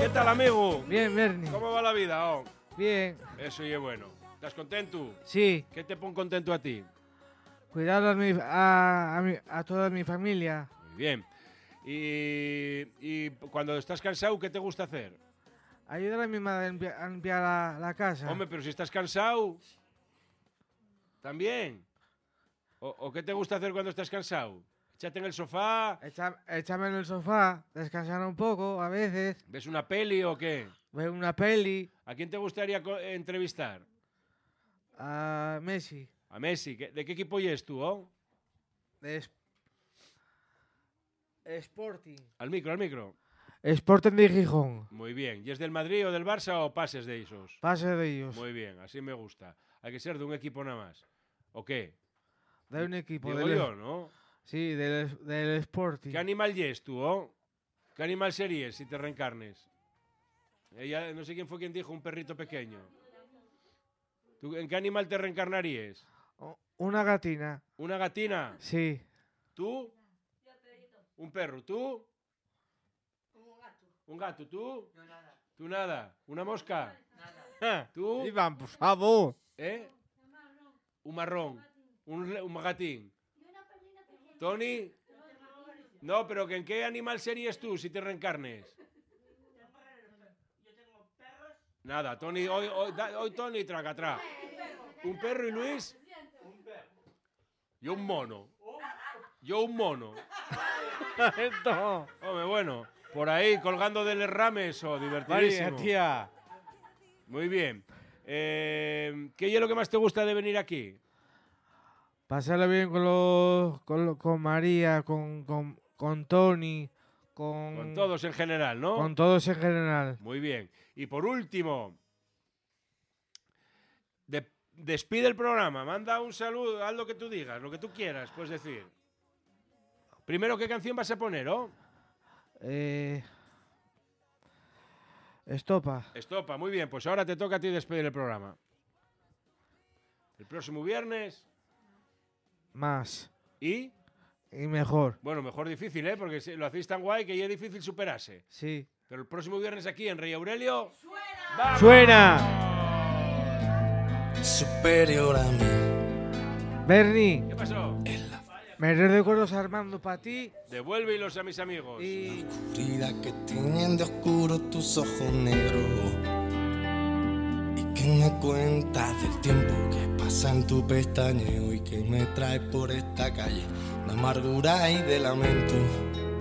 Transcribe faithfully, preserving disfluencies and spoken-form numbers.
¿Qué tal, amigo? Bien, Berni. ¿Cómo va la vida? Oh? Bien. Eso y es bueno. ¿Estás contento? Sí. ¿Qué te pone contento a ti? Cuidar a, mi, a, a, mi, a toda mi familia. Muy bien. Y, y cuando estás cansado, ¿qué te gusta hacer? Ayudar a mi madre a limpiar, a limpiar la, la casa. Hombre, pero si estás cansado, ¿también? ¿O, ¿O qué te gusta hacer cuando estás cansado? Échate en el sofá. Echa, échame en el sofá, descansar un poco a veces. ¿Ves una peli o qué? Ver una peli. ¿A quién te gustaría entrevistar? A Messi. A Messi. ¿De qué equipo es tú, oh? De Sporting. Al micro, al micro. Sporting de Gijón. Muy bien. ¿Y es del Madrid o del Barça o pases de esos? Pases de ellos. Muy bien, así me gusta. Hay que ser de un equipo nada más. ¿O qué? De un equipo. Digo del, yo, ¿no? Sí, del, del Sporting. ¿Qué animal es tú, oh? ¿Qué animal serías si te reencarnes? Ella, no sé quién fue quien dijo, un perrito pequeño. ¿Tú, ¿En qué animal te reencarnarías? Una gatina. ¿Una gatina? Sí. ¿Tú? ¿Un perro? ¿Tú? Un gato. ¿Un gato? ¿Tú? Yo nada. ¿Tú nada? ¿Una mosca? Nada. ¿Tú? Iván, por favor. ¿Eh? Un marrón. Un, un gatín. ¿Tony? No, pero ¿en qué animal serías tú si te reencarnes? Nada, Tony, hoy, hoy, hoy Tony traga atrás. ¿Un perro y Luis? Yo un mono. Yo un mono. Esto. Hombre, bueno, por ahí colgando del rames o divertidísimo. Vale, tía. Muy bien. Eh, ¿Qué es lo que más te gusta de venir aquí? Pasarlo bien con los, con, lo, con María, con, con, con Tony, con... Con todos en general, ¿no? Con todos en general. Muy bien. Y por último, de, despide el programa, manda un saludo, haz lo que tú digas, lo que tú quieras, puedes decir. Primero, ¿qué canción vas a poner, oh? Eh... Estopa. Estopa, muy bien. Pues ahora te toca a ti despedir el programa. El próximo viernes... Más. ¿Y? Y mejor. Bueno, mejor difícil, ¿eh? Porque lo hacéis tan guay que ya es difícil superarse. Sí. Pero el próximo viernes aquí en Rey Aurelio... ¡Suena! ¡Vamos! ¡Suena! Superior a mí. Berni. ¿Qué pasó? Me recuerdos Armando para ti. Devuélvelos a mis amigos. Y... La oscuridad que tienen de oscuro tus ojos negros. Y que me cuentas del tiempo que pasa en tu pestañeo y que me trae por esta calle de amargura y de lamento.